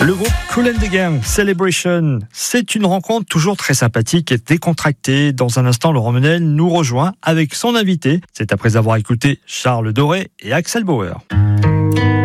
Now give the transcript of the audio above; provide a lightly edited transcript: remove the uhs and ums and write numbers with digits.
Le groupe Kool and the Gang, Celebration, c'est une rencontre toujours très sympathique et décontractée. Dans un instant, Laurent Menel nous rejoint avec son invité. C'est après avoir écouté Charles Doré et Axel Bauer.